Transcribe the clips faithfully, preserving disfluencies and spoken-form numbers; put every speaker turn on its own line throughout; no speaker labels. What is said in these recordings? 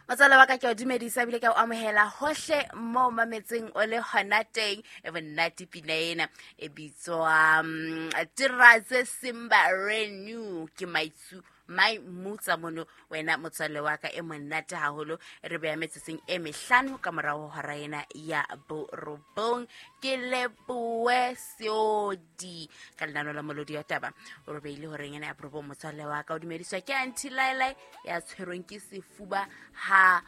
Motswalle wa ka ke o dumedisa bile ka o amohela hohle mo mametseng o le hona teng e bonnati pina ena e bitswa um, Tiraze Simba Renew ke maitsu mai mutsa mono wena motswalle wa ka e monate haholo re beya metseng e mehlano ka morao hora ena ya borobong ke leboe seodi ka lenano la molodi ya taba o re beile hore ena ya borobong motswalle wa ka o dumediswa ke Auntie Laila ya tshwerweng ke sefuba ha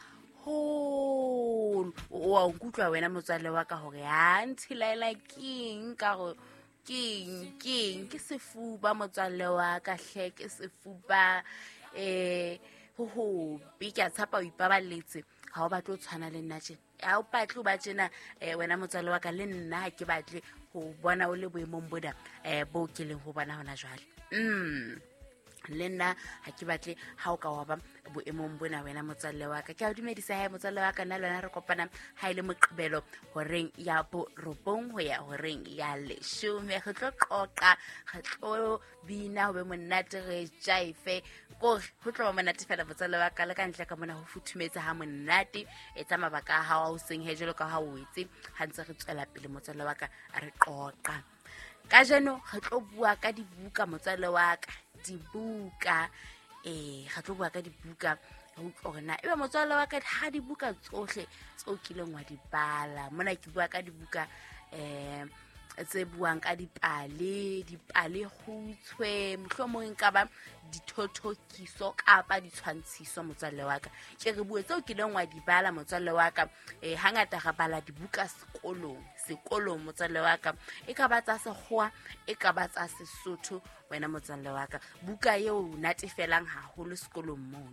ho wa nkutlwa wena motswalle wa ka hore Auntie Laila king ka go king king ke sefuba motswalle wa ka hle ke sefuba eh ho ho bika tsapa o ipaballetse ha o batlo tshwana le nna tjena ha o batlo ba tjena wena motswalle wa ka le nna ha ke batle ho bona o le boemong bona eh bo ke leng ho bona hona jwale mm le nna ha ke batle ha o ka wa ba boemong bona wena motswalle wa ka ke a dumedisa ha motswalle wa ka nna lona re kopana ha ile moqebelo horeng ya borobong ho ya horeng ya leshome re tlo qoqa re tlo bina ho be monate re jaife ko ho tlo ba monate fela motswalle wa ka le ka ntle ka mona ho futhumetse ha monate e tsa mabaka a hao seng he jelo ka ha o etse ha ntse re tswela pele motswalle wa ka a re qoqa ka jeno re tlo bua ka dibuka motswalle wa ka dibuka eh ga tlo bua ka dibuka ho tsona ebe motswalle wa ka ha dibuka tsohle tseo kileng wa di bala mona ke bua ka dibuka eh tse buang ka dipale dipale khutswe mohlomong ka ba dithothokiso kapa ditshwantshiso motswalle wa ka ke re bue tseo kileng wa di bala motswalle wa ka eh hangata ga bala dibuka sekolong sekolong motswalle wa ka e ka ba tsa sekgowa e ka ba tsa Sesotho wena motswalle wa ka buka eo natefelang haholo sekolong mona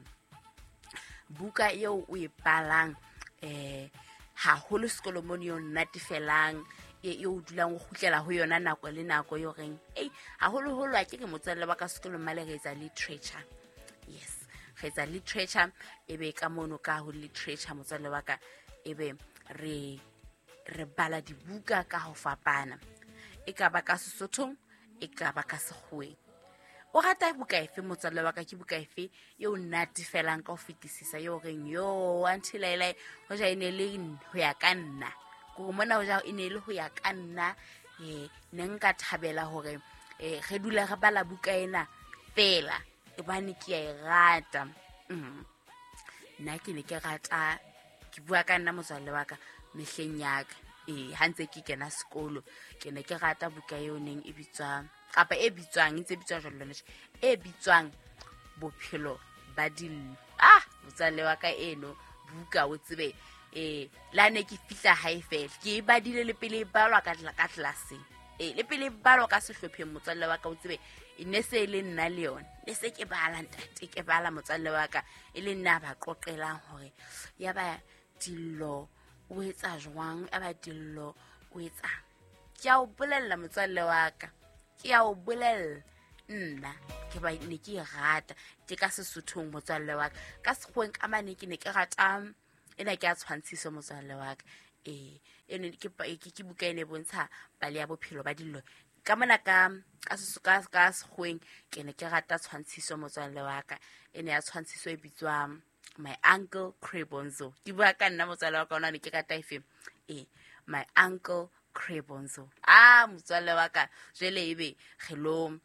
buka eo o e balang eh haholo sekolong mona eo natefelang e o dulang o khutlela ho yona nako le nako yo reng ei haholo holo a ke ke motswalle wa ka sekolong male re etsa literature yes re etsa literature ebe ka mono ka ho literature motswalle wa ka ebe re re bala dibuka ka ho fapana e ka ba ka Sesotho e ka ba ka sekgweng o rata buka efe motswalle wa ka ke buka efe eo natefelang ka ho fetisisa yo reng yo Auntie Laila ho ja ine le ho ya ka nna go mona ho ja ine le ho ya ka nna eh ne nka thabela hore eh re dula re bala buka ena fela e bane ke ya e rata mm nna ke ne ke rata ke bua ka nna motswalle wa ka mehleng ya ka eh hantse ke kena sekolo ke ne ke rata buka eo neng e bitswa kapa e bitswang ntse bitswa jalo lona e bitswang bophelo ba dillo ah motswalle wa ka eno buka o tsebe eh la ne ke fihla hae fela ke ba dile le pele balwa ka ka classeng eh le pele balwa ka sehlopheng motswalle wa ka o tsebe e ne se le nna le yona ne se ke bala ntate ke bala motswalle wa ka e le nna ba qoqelang hore ya ba dillo o etsa jwang a ba dillo o etsa ke a o bolella motswalle wa ka ke a o bolella nna ke ba ne ke rata ke ka Sesothong motswalle wa ka ka sekgweng ka mane ke ne ke rata ena ke a tshwantshiso motswalle wa ka eh ene ke ke buka ene bontsha bale ya bophelo ba dillo ka mona ka ka sesuka ka sekgweng ke ne ke rata tshwantshiso motswalle wa ka ene ya tshwantshiso e bitswa My Uncle Krebonzo ke bua ka nna motswalle wa ka ona ne ke rata efe eh My Uncle Krebonzo ah motswalle wa ka jele ebe hello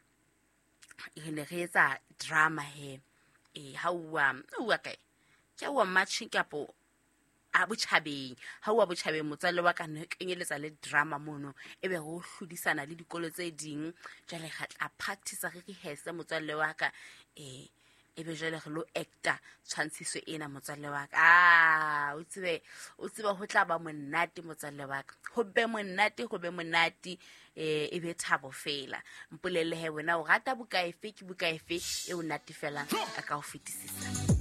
e ne re etsa drama he eh ha uwa uwa kae ke uwa matching kapo a botjhabeng ha uwa botjhabeng motswalle wa ka ne kenyeletsa le drama mono ebe ho hludisana le dikolo tse ding jale ga tla practice re rehearse motswalle wa ka eh ebe jale re lo actor tshwantshiso ena motswalle wa ka ah o tsebe o tsebe ho tla ba monate motswalle wa ka ho be monate ho be monate eh ebe thabo fela mpolelle he wena o rata buka efe ke buka efe e o natefelang ka ka ho fetisisa